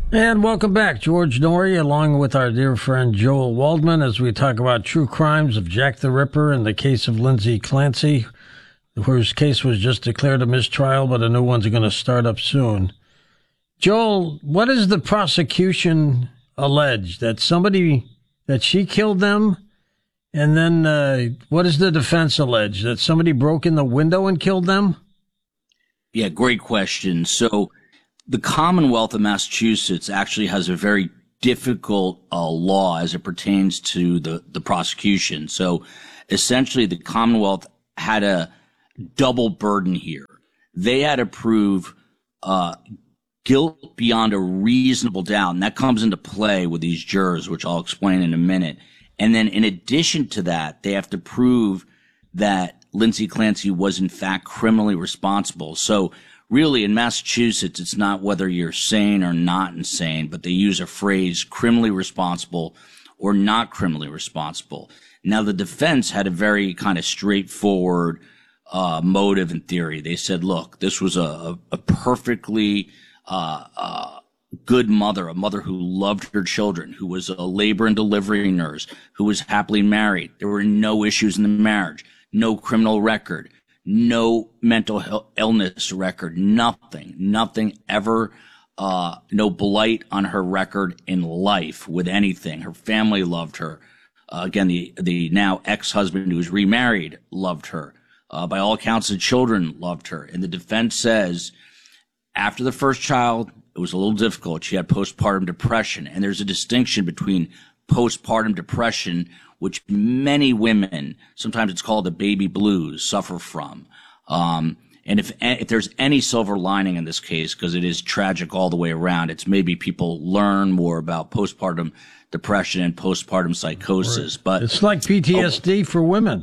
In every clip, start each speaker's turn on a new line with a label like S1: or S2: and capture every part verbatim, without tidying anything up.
S1: And welcome back, George Noory, along with our dear friend Joel Waldman, as we talk about true crimes of Jack the Ripper and the case of Lindsay Clancy, whose case was just declared a mistrial, but a new one's going to start up soon. Joel, what is the prosecution alleged? That somebody, that she killed them? And then uh, what is the defense alleged? That somebody broke in the window and killed them?
S2: Yeah, great question. So the Commonwealth of Massachusetts actually has a very difficult uh, law as it pertains to the, the prosecution. So essentially the Commonwealth had a double burden here. They had to prove uh, guilt beyond a reasonable doubt, and that comes into play with these jurors, which I'll explain in a minute. And then in addition to that, they have to prove that Lindsay Clancy was in fact criminally responsible. So really in Massachusetts, it's not whether you're sane or not insane, but they use a phrase criminally responsible or not criminally responsible. Now the defense had a very kind of straightforward uh motive and theory. They said, look, this was a, a perfectly uh uh good mother, a mother who loved her children, who was a labor and delivery nurse, who was happily married. There were no issues in the marriage, no criminal record, no mental illness record, nothing, nothing ever, uh, no blight on her record in life with anything. Her family loved her. Uh, again, the, the now ex-husband who was remarried loved her. Uh, by all accounts, the children loved her. And the defense says after the first child, it was a little difficult. She had postpartum depression. And there's a distinction between postpartum depression, which many women, sometimes it's called the baby blues, suffer from. Um, and if, if there's any silver lining in this case, because it is tragic all the way around, it's maybe people learn more about postpartum depression and postpartum psychosis. Right. But
S1: it's like P T S D oh, for women.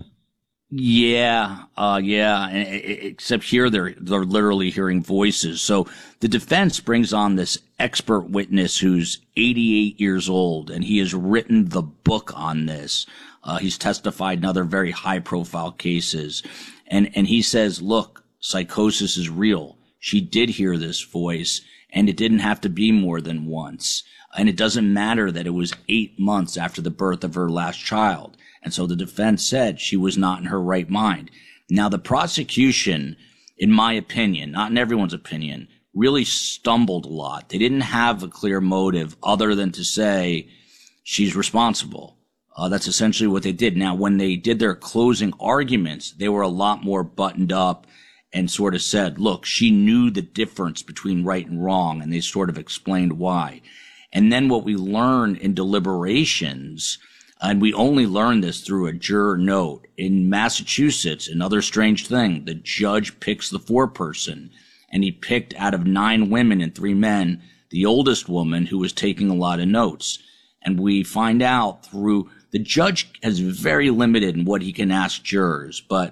S2: Yeah, uh, yeah. Except here, they're they're literally hearing voices. So the defense brings on this expert witness who's eighty-eight years old, and he has written the book on this. Uh, he's testified in other very high-profile cases, and and he says, "Look, psychosis is real. She did hear this voice, and it didn't have to be more than once. And it doesn't matter that it was eight months after the birth of her last child." And so the defense said she was not in her right mind. Now, the prosecution, in my opinion, not in everyone's opinion, really stumbled a lot. They didn't have a clear motive other than to say she's responsible. Uh, that's essentially what they did. Now, when they did their closing arguments, they were a lot more buttoned up and sort of said, look, she knew the difference between right and wrong, and they sort of explained why. And then what we learn in deliberations, and we only learned this through a juror note. In Massachusetts, another strange thing, the judge picks the foreperson, and he picked out of nine women and three men, the oldest woman who was taking a lot of notes. And we find out through, the judge is very limited in what he can ask jurors, but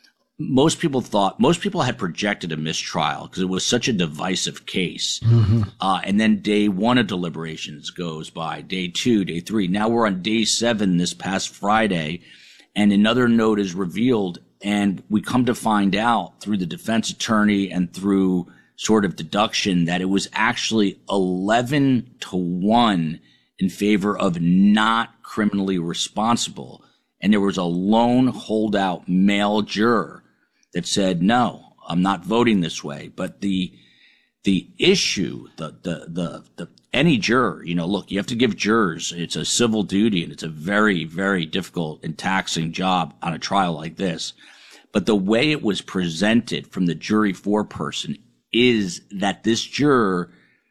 S2: most people thought, most people had projected a mistrial because it was such a divisive case. Mm-hmm. Uh, and then day one of deliberations goes by, day two, day three. Now we're on day seven this past Friday, and another note is revealed. And we come to find out through the defense attorney and through sort of deduction that it was actually eleven to one in favor of not criminally responsible. And there was a lone holdout male juror that said, no, I'm not voting this way. But the, the issue, the, the, the, the, any juror, you know, look, you have to give jurors, it's a civil duty and it's a very, very difficult and taxing job on a trial like this. But the way it was presented from the jury foreperson is that this juror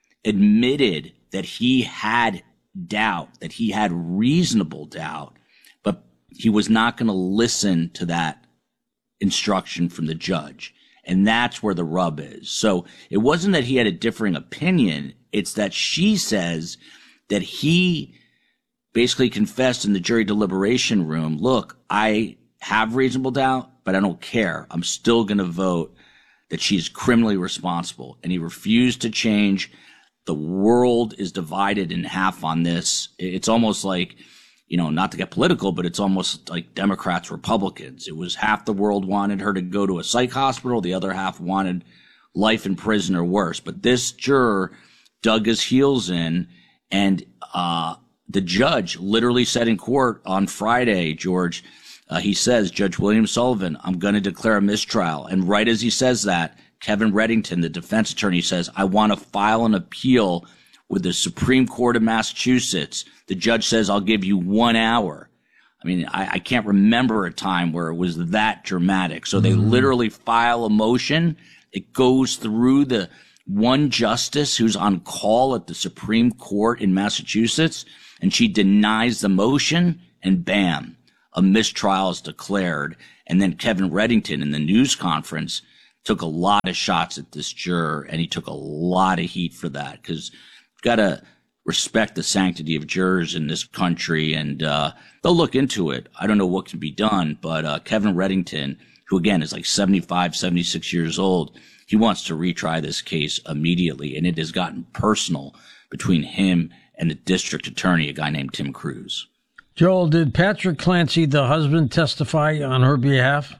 S2: admitted that he had doubt, that he had reasonable doubt, but he was not going to listen to that instruction from the judge. And that's where the rub is. So it wasn't that he had a differing opinion. It's that she says that he basically confessed in the jury deliberation room, look, I have reasonable doubt, but I don't care. I'm still going to vote that she's criminally responsible. And he refused to change. The world is divided in half on this. It's almost like, you know, not to get political, but it's almost like Democrats, Republicans. It was half the world wanted her to go to a psych hospital. The other half wanted life in prison or worse. But this juror dug his heels in, and uh, the judge literally said in court on Friday, George, uh, he says, Judge William Sullivan, I'm going to declare a mistrial. And right as he says that, Kevin Reddington, the defense attorney, says, I want to file an appeal with the Supreme Court of Massachusetts. The judge says, I'll give you one hour. I mean, I, I can't remember a time where it was that dramatic. So they mm-hmm. literally file a motion. It goes through the one justice who's on call at the Supreme Court in Massachusetts, and she denies the motion, and bam, a mistrial is declared. And then Kevin Reddington in the news conference took a lot of shots at this juror, and he took a lot of heat for that, because you've got to respect the sanctity of jurors in this country, and uh they'll look into it. I don't know what can be done, but uh Kevin Reddington, who again is like seventy-five, seventy-six years old, he wants to retry this case immediately, and it has gotten personal between him and the district attorney, a guy named Tim Cruz.
S1: Joel, did Patrick Clancy, the husband, testify on her behalf?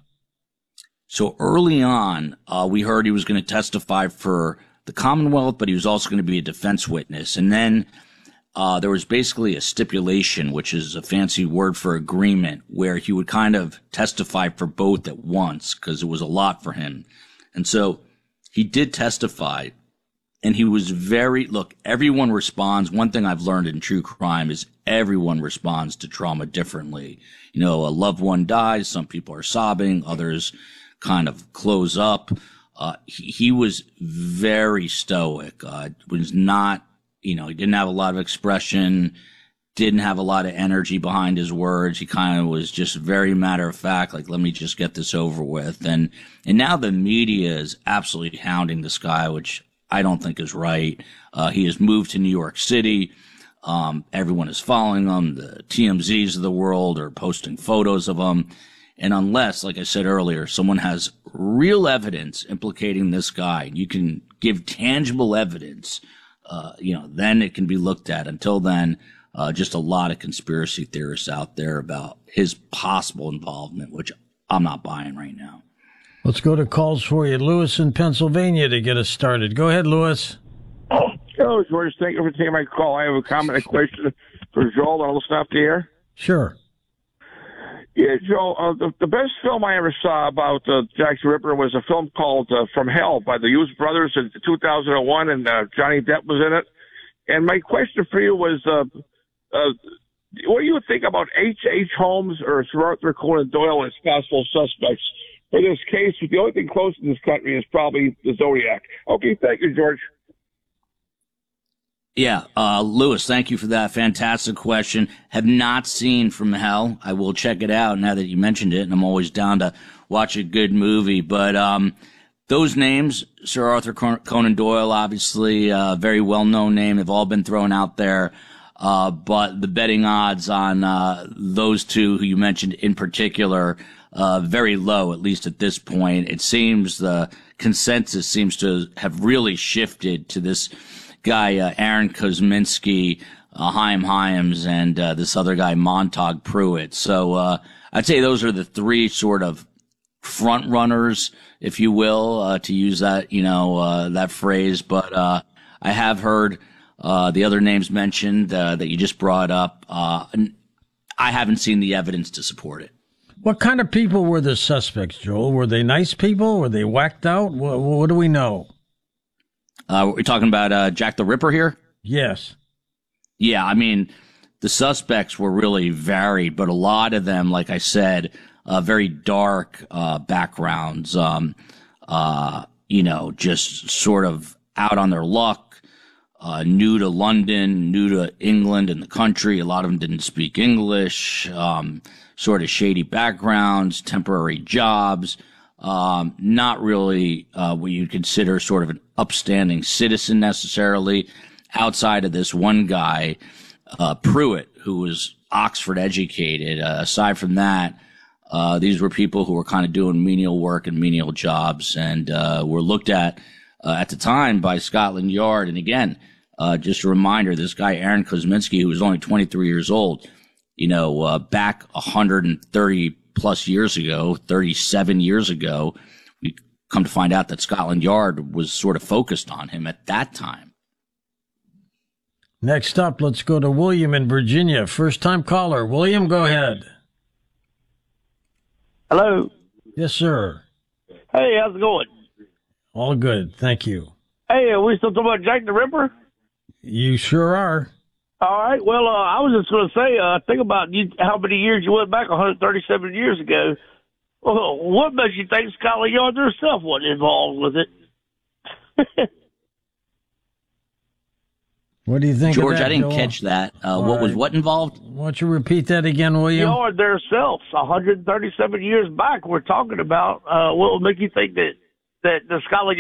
S2: So early on, uh we heard he was going to testify for the Commonwealth, but he was also going to be a defense witness. And then uh there was basically a stipulation, which is a fancy word for agreement, where he would kind of testify for both at once, because it was a lot for him. And so he did testify, and he was very, look, everyone responds. One thing I've learned in true crime is everyone responds to trauma differently. You know, a loved one dies, some people are sobbing, others kind of close up. Uh, he, he was very stoic, uh, was not, you know, he didn't have a lot of expression, didn't have a lot of energy behind his words. He kind of was just very matter of fact, like, let me just get this over with. And, and now the media is absolutely hounding this guy, which I don't think is right. Uh, he has moved to New York City. Um, everyone is following him. The T M Zs of the world are posting photos of him. And unless, like I said earlier, someone has real evidence implicating this guy, you can give tangible evidence, uh, you know, then it can be looked at. Until then, uh, just a lot of conspiracy theorists out there about his possible involvement, which I'm not buying right now.
S1: Let's go to calls for you. Lewis in Pennsylvania to get us started. Go ahead, Lewis.
S3: Oh, hello, George. Thank you for taking my call. I have a comment, a question for Joel. I'll listen up to here.
S1: Sure.
S3: Yeah, Joe, uh, the, the best film I ever saw about uh, Jack the Ripper was a film called uh, From Hell by the Hughes Brothers in two thousand one, and uh, Johnny Depp was in it. And my question for you was, uh, uh, what do you think about H H. Holmes or Sir Arthur Conan Doyle as possible suspects for this case? The only thing close in this country is probably the Zodiac. Okay, thank you, George.
S2: Yeah, uh, Lewis, thank you for that fantastic question. Have not seen From Hell. I will check it out now that you mentioned it, and I'm always down to watch a good movie. But um, those names, Sir Arthur Conan Doyle, obviously a very well-known name, have all been thrown out there. Uh, but the betting odds on uh, those two who you mentioned in particular, uh, very low, at least at this point. It seems the consensus seems to have really shifted to this guy, uh, Aaron Kosminski, uh, Chaim Hyams, and uh, this other guy, Montague Pruitt. So uh, I'd say those are the three sort of front runners, if you will, uh, to use that, you know, uh, that phrase. But uh, I have heard uh, the other names mentioned uh, that you just brought up. Uh, and I haven't seen the evidence to support it.
S1: What kind of people were the suspects, Joel? Were they nice people? Were they whacked out? What, what do we know?
S2: Uh, we're talking about uh, Jack the Ripper here?
S1: Yes.
S2: Yeah, I mean, the suspects were really varied, but a lot of them, like I said, uh, very dark uh, backgrounds, um, uh, you know, just sort of out on their luck, uh, new to London, new to England and the country. A lot of them didn't speak English, um, sort of shady backgrounds, temporary jobs. Um, not really uh, what you'd consider sort of an upstanding citizen necessarily, outside of this one guy, uh, Pruitt, who was Oxford educated. Uh, aside from that, uh, these were people who were kind of doing menial work and menial jobs, and uh, were looked at uh, at the time by Scotland Yard. And again, uh, just a reminder, this guy Aaron Kosminski, who was only twenty-three years old, you know, uh, back one hundred thirty plus years ago, thirty-seven years ago, we come to find out that Scotland Yard was sort of focused on him at that time.
S1: Next up, let's go to William in Virginia. First time caller. William, go ahead.
S4: Hello.
S1: Yes, sir.
S4: Hey, how's it going?
S1: All good. Thank you.
S4: Hey, are we still talking about Jack the Ripper?
S1: You sure are.
S4: All right. Well, uh, I was just going to say, uh, think about you, how many years you went back, one hundred thirty-seven years ago. Well, what makes you think Scotland Yard herself wasn't involved with it?
S1: What do you think,
S2: George?
S1: of that,
S2: I didn't
S1: Joel?
S2: catch that. Uh, what
S1: right.
S2: was what involved?
S1: Why don't you repeat that again, William?
S4: Yard themselves, one hundred thirty-seven years back, we're talking about. Uh, what would make you think that that the Scotland